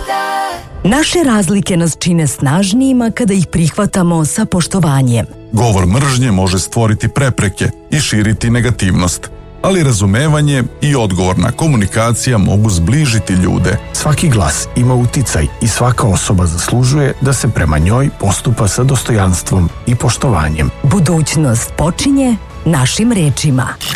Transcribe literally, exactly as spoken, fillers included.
Naše razlike nas čine snažnijima kada ih prihvatamo sa poštovanjem. Govor mržnje može stvoriti prepreke i širiti negativnost, ali razumevanje i odgovorna komunikacija mogu zbližiti ljude. Svaki glas ima uticaj i svaka osoba zaslužuje da se prema njoj postupa sa dostojanstvom i poštovanjem. Budućnost počinje našim rečima.